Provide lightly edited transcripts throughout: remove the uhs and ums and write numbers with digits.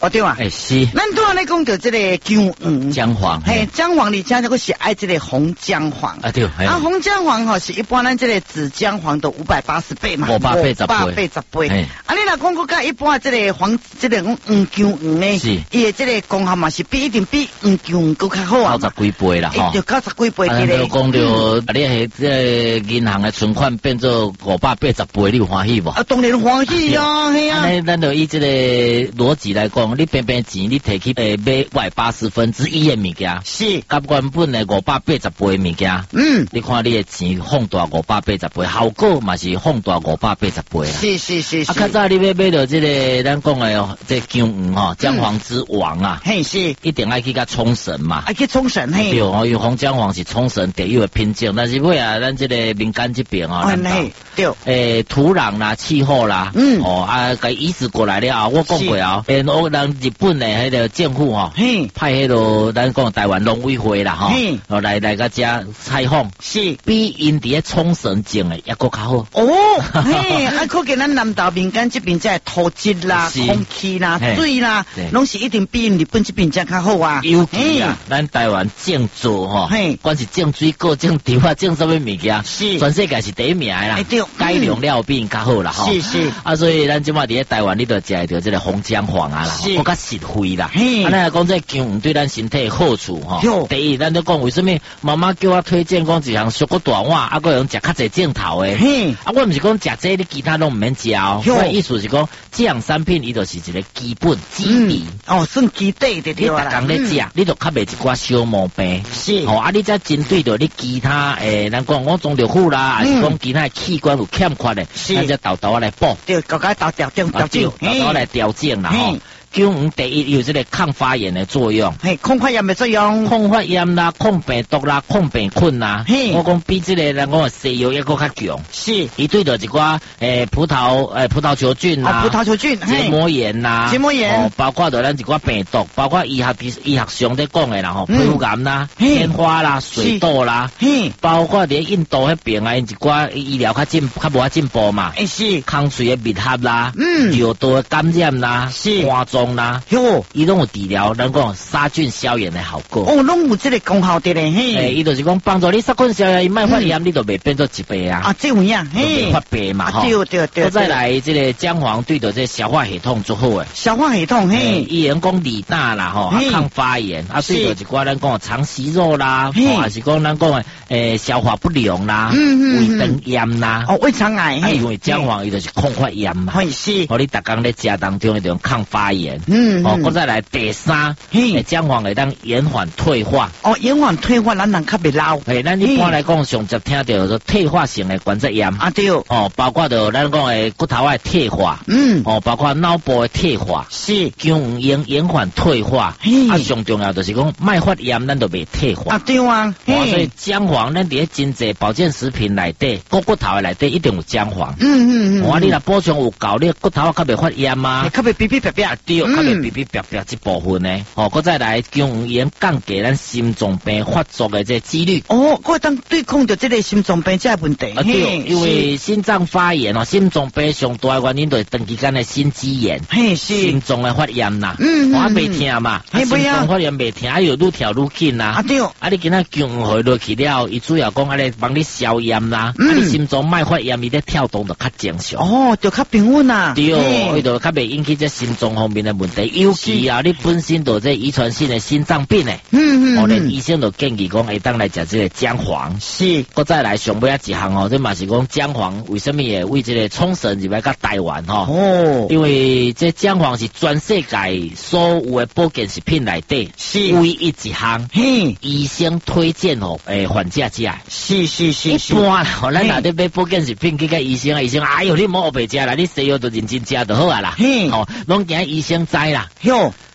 哦对啊， 是。 咱拄仔咧讲到这个姜黄， 姜黄， 嘿，姜黄里加那个是爱这个红姜黄啊对， 啊红姜黄吼是一般咱这个紫姜黄的580倍嘛，580倍10倍。啊，你若讲佮一般这个黄这个姜黄呢，是伊的这个功效嘛是一定比姜黄佮较好啊 ，90几倍啦， 吼，就90几倍的咧。讲到你系这银行的存款变做580倍，你有欢喜无？ 啊，当然欢喜啊，系啊。 咱就以这个逻辑来讲，你平平钱你摕去买1/80的物件，是，甲原本的580倍的物件，你看你的钱放大580倍，效果嘛是放大580倍。是。啊，较早你要买到这个咱讲的这姜黄吼，姜黄之王啊，嘿是，一定爱去甲冲绳嘛， 爱去冲绳嘿。 对哦，因为红姜黄是冲绳第一个品种，但是尾啊，咱这个民间这边哦，对，土壤啦、气候啦，甲移植过来了，我讲过啊，我人日本的迄个政府吼，派迄个咱讲台湾农委会啦吼，来甲遮采访，是比因伫咧冲绳种的还佫较好。哦， 嘿，啊，可见咱南岛民间这边这土质啦、空气啦、水啦，拢是一定比因日本这边才较好啊。 尤其啊，咱台湾种做吼，管是种水果、种稻啊、种什么物件，是全世界是第一名的啦。改良了比因较好啦，吼。是。啊，所以咱即马伫咧台湾，你著食到这个红姜黄啊啦，更较实惠啦。啊，咱来讲这姜黄对咱身体好处吼。第一，咱都讲为什么妈妈叫我推荐讲一项小个大碗，啊，个用食较济镜头的。啊，我毋是讲食这，你其他拢毋免食哦。我意思是讲，这样产品伊就是一个基本基底。哦，算基底的对啦。你逐工咧食，你著较袂一寡小毛病。是。哦，啊，你再针对着你其他咱讲我中药ful啦，还是讲其他器官有欠缺的，咱再豆豆来补。对，豆豆来调整啦吼。姜黄第一有这个抗发炎的作用，抗发炎的作用，抗发炎啦，抗病毒啦，抗病菌啦。我讲比这个咱讲西药一个较强，是，伊对着一寡葡萄球菌啦，结膜炎啦，包括着咱一寡病毒，包括医学上在讲的啦吼，皮肤癌啦、天花啦、水痘啦，包括伫印度迄边啊，一寡医疗较无进步嘛，是，空喙的密合啦，尿道的感染啦，是，肝脏啦，伊拢有治疗，咱讲杀菌消炎的效果。哦，拢有这个功效的咧，嘿。伊就是讲帮助你杀菌消炎，伊莫发炎，你就袂变做一倍啊。啊，这有影，嘿，发白嘛，吼。对。再来，这个姜黄对着这消化系统做好诶。消化系统，嘿，伊人讲利胆啦，吼，抗发炎，啊，对着一寡咱讲肠息肉啦，还是讲咱讲消化不良啦，胃肠炎啦，哦，胃肠癌，因为姜黄伊就是抗发炎嘛，是。哦，你逐工咧食当中，伊就抗发炎。我再来第三，姜黄会当延缓退化。哦，延缓退化，咱人较袂老。咱一般来讲，上接听到说退化性的关节炎。啊对。哦，包括着咱讲的骨头的退化。包括脑部的退化。是。姜黄延缓退化。啊，上重要就是讲莫发炎，咱就袂退化。啊对啊。所以姜黄咱伫咧真济保健食品内底，骨头的内底一定有姜黄。我你若补充有够，你骨头较袂发炎嘛。较袂皮皮白白。对。较袂皮皮白白这部分呢，搁再来姜黄盐降低咱心脏病发作的这几率。哦，搁当对抗着这个心脏病这问题。啊对，因为心脏发炎哦，心脏病上大的原因就是长期间的心肌炎，是心脏的发炎啦。我袂听嘛，心脏发炎袂听，又愈跳愈紧啦。啊对，啊你今仔姜黄下落去了，伊主要讲啊咧帮你消炎啦，啊你心脏莫发炎，伊咧跳动就较正常。哦，就较平稳啦。对，伊就较袂引起这心脏方面的问题，尤其啊，你本身就这遗传性的心脏病诶，我连医生都建议讲，会当来食这个姜黄。是，搁再来上尾一项哦，这嘛是讲姜黄为什么会为这个冲绳入来甲台湾吼？哦，因为这姜黄是全世界所有的保健食品内底是唯一一项，医生推荐哦，患者食。是。一般吼，咱若咧买保健食品，去甲医生，哎呦，你莫黑白食啦，你西药就认真食就好啊啦。吼，拢惊医生知啦。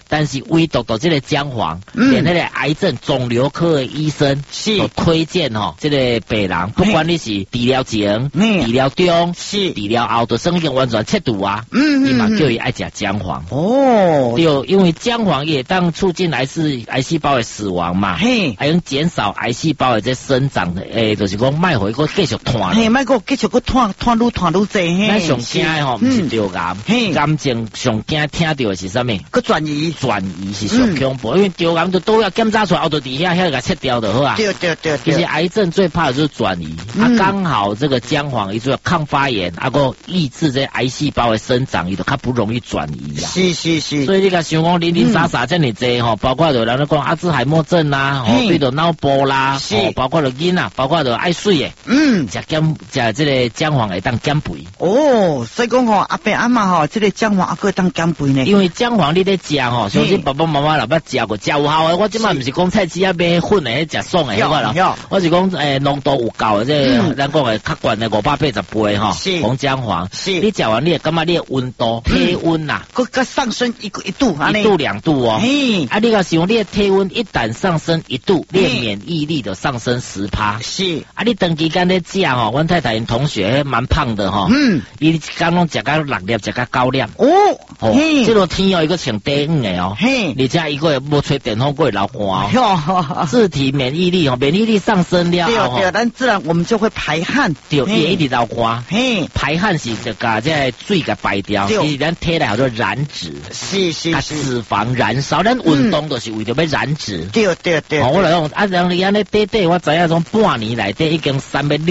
但是唯独到这个姜黄，连那个癌症肿瘤科的医生都推荐这个病人，不管你是治疗前、治疗中、治疗后，都生已完全切除啊。你嘛叫伊爱食姜黄。哦，对，因为姜黄也当促进癌细胞的死亡嘛，还用减少癌细胞的这生长的，就是讲卖回个继续拖， 卖个继续个拖愈济。 咱上惊的不是得癌，癌症上惊听到的是啥物？ 个转移是上恐怖，因为得癌就都要检查出来，后头底下遐个切掉就好啊。 对。 其实癌症最怕的就是转移，刚好这个姜黄伊主要抗发炎，个抑制这癌细胞的生长，伊就较不容易转移啊。 是。 所以你甲想讲零散这么济包括就人咧讲阿兹海默症啦，对着脑部啦，包括着囡仔，包括着爱水的，食这个姜黄会当减肥。 哦，所以讲阿伯阿嬷这个姜黄还可以当减肥呢。 因为姜黄你咧食相信爸爸妈妈老爸食过，食有效的。我即摆毋是讲菜市啊买粉的，食爽的迄个啦。我是讲浓度有够的，这咱讲的较悬的580倍红姜黄。你食完你会感觉你的温度体温呐， 个上升一度 ，1度2度哦。你甲想你的体温一旦上升1度，你的免疫力就上升10%。 是。 你长期间咧食阮太太因同学蛮胖的伊一天拢食到6粒，食到9粒。这落天伊个穿短的而且伊个也无吹电风过流汗自体免疫力免疫力上升了对，咱自然我们就会排汗。 对，伊一直流汗。排汗是就甲这水给排掉，其实咱体内叫做燃脂。 是。 脂肪燃烧，咱运动就是为着要燃脂。 对。 我来讲人你安尼短，我知影种半年内底已经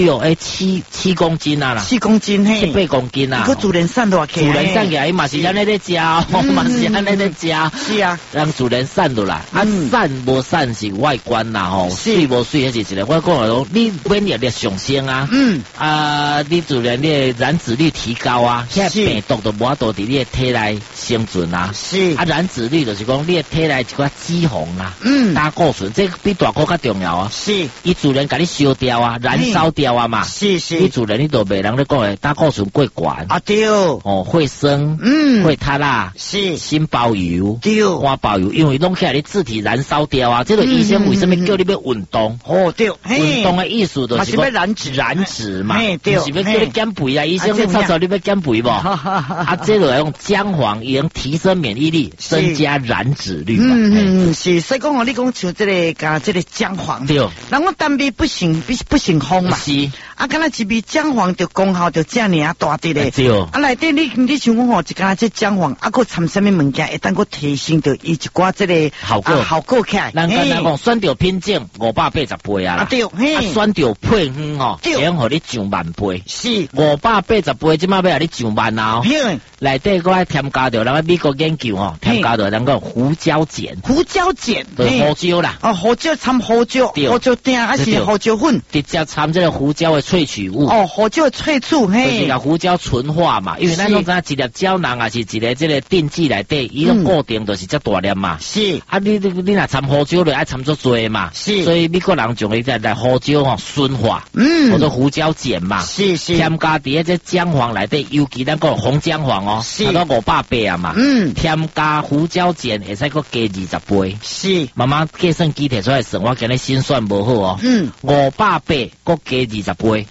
7公斤啦。 7公斤 7-8公斤啦。 个自然瘦落去。 自然瘦起来，伊嘛是安尼咧食，嘛是安尼咧食。 是啊， 让自然瘦落来。瘦无瘦是外观啦水无水迄是一个。我讲了，你免疫力上升啊。你自然你的燃脂率提高啊，现在病毒都无法度伫你的体内生存啊。 是。 燃脂率就是讲你的体内一寡脂肪啊，胆固醇，这比大骨较重要啊。 是。 伊自然甲你烧掉啊，燃烧掉啊嘛。 是。 你自然你都袂人咧讲诶，胆固醇过悬啊。对。 会生，会塌啦。 是。 心包油， 对。 肝包油，因为拢起来你自体燃烧掉啊。这个医生为什么叫你要运动？ 对。 运动的意思就是要燃脂嘛。对。是要叫你减肥啊？医生你操你要减肥无？这个用姜黄已经提升免疫力，增加燃脂率。 是。所以讲你讲像这个姜黄， 对。 人讲单味不行风嘛。 是。 敢若一味姜黄就功效就这样大滴咧。 对。 内底你想讲一敢这姜黄还佫掺什么物件，会当佫提升到伊一寡这个效果起来。 咱讲选着品种580倍啊啦。 对。 选着配方会互你上万倍。 是。 580倍，即马要你上万啊。内底佫爱添加着，咱美国研究添加着咱讲胡椒碱。 胡椒碱。 对，胡椒啦。 胡椒掺胡椒。胡椒丁还是胡椒粉？ 直接掺这个胡椒的萃取物。 胡椒的萃取， 就是把胡椒纯化嘛。因为咱拢知一粒胶囊也是一个这个定剂内底，伊个固定就是遮大粒嘛。 是。 你若掺胡椒就爱掺足多嘛。 是。 所以美国人将伊来胡椒纯化，或者胡椒碱嘛。 是。 添加伫这姜黄内底，尤其咱讲红姜黄差不多500啊嘛。添加胡椒碱会使佫加20倍。 是。 慢慢计算机摕出来算，我今日心算无好500佫加20倍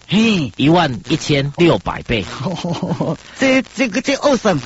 ，11600倍。 这 awesome。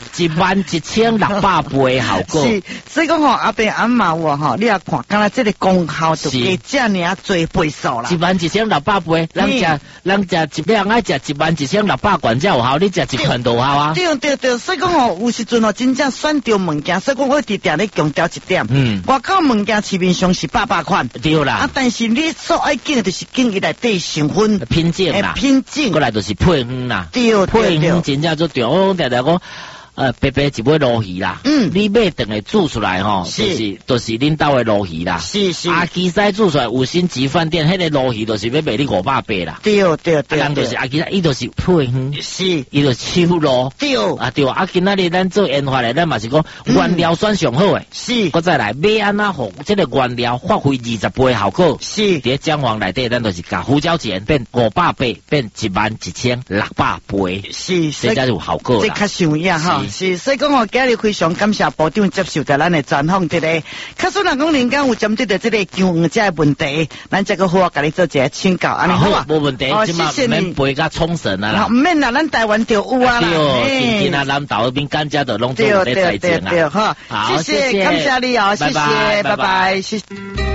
11600倍效果。 是。所以讲阿伯阿嬷你也看，敢若这个功效就加这尔多倍数啦。 11600倍，咱食一两爱食11600罐才有效，你食1罐都有效啊。 对。所以讲有时阵真正选到物件，所以讲我一直咧强调一点。外口物件市面上是800款。 对啦。 但是你所爱拣的就是拣伊内底成分品种啦，过来就是配方啦。 对。 配方真正做对，我常常讲。白白一尾鲈鱼啦，你买等下煮出来就是恁兜的鲈鱼啦。 是。 基西煮出来5星级饭店，迄个鲈鱼就是要卖你500啦。 对。 人就是基西，伊就是配方。 是。 伊就手鲈。 对。 对。今仔日咱做研发咧，咱嘛是讲原料选上好诶。 是。 我再来买安那互这个原料发挥20倍效果。 是。 伫姜黄内底，咱就是加胡椒碱变500倍，变11600倍。 是。 这才有效果啦。 这较像样哈。 是，所以讲我今日非常感谢部长接受在咱的专访，对咧。假使若讲人家有针对的这个姜黄这个问题，咱这个好甲你做一个请教，安尼好啊。 无问题，即嘛免飞甲冲绳啊啦。 唔免啦，咱台湾就有啊啦。 对，天啊，南岛那边甘蔗的拢做在在前啊。 好，谢谢，感谢你哦，谢谢，拜拜，谢谢。